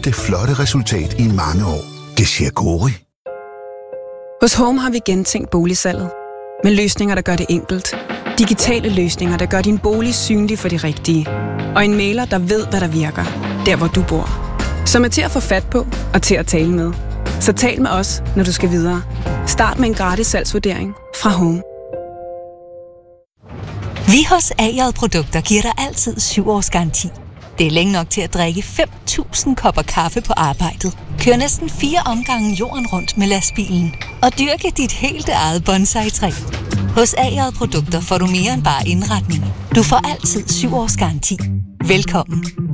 det flotte resultat i mange år. Det siger Gori. Hos Home har vi gentænkt boligsalget. Med løsninger, der gør det enkelt. Digitale løsninger, der gør din bolig synlig for de rigtige. Og en mailer, der ved, hvad der virker. Der, hvor du bor. Som er til at få fat på og til at tale med. Så tal med os, når du skal videre. Start med en gratis salgsvurdering fra Home. Vi hos AJ Produkter giver dig altid 7 års garanti. Det er længe nok til at drikke 5.000 kopper kaffe på arbejdet. Kør næsten 4 omgange jorden rundt med lastbilen. Og dyrke dit helt eget bonsai-træ. Hos AJ Produkter får du mere end bare indretning. Du får altid 7 års garanti. Velkommen.